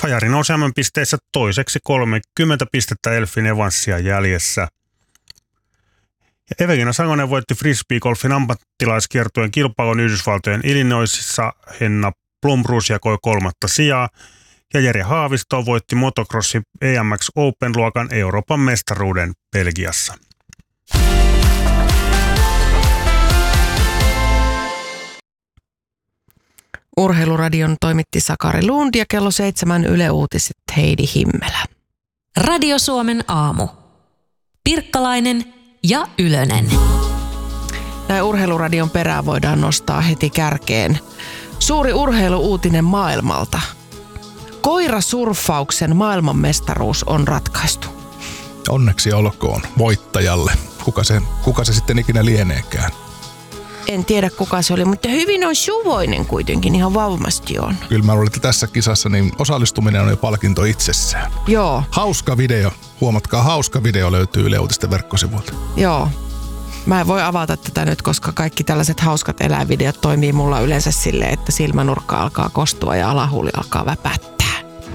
Hajari nousi pisteissä toiseksi 30 pistettä Elfin Evansia jäljessä. Ja Evelina Sangonen voitti frisbeegolfin ammattilaiskiertueen kilpailun Yhdysvaltojen Illinoisissa. Henna Blomroos jakoi 3. sijaa. Ja Jere Haavisto voitti motocrossin EMX Open-luokan Euroopan mestaruuden Belgiassa. Urheiluradion toimitti Sakari Lund ja kello 7 Yle Uutiset Heidi Himmelä. Radio Suomen aamu. Pirkkalainen ja Ylönen. Näin Urheiluradion perään voidaan nostaa heti kärkeen suuri urheiluuutinen maailmalta. Koirasurffauksen maailmanmestaruus on ratkaistu. Onneksi olkoon voittajalle. Kuka se sitten ikinä lieneekään? En tiedä kuka se oli, mutta hyvin on suvoinen kuitenkin, ihan varmasti on. Kyllä mä luulen, että tässä kisassa niin osallistuminen on jo palkinto itsessään. Joo. Hauska video. Huomatkaa, hauska video löytyy Yle Uutisten verkkosivuilta. Joo. Mä en voi avata tätä nyt, koska kaikki tällaiset hauskat eläinvideot toimii mulla yleensä silleen, että silmänurkka alkaa kostua ja alahuuli alkaa väpättää.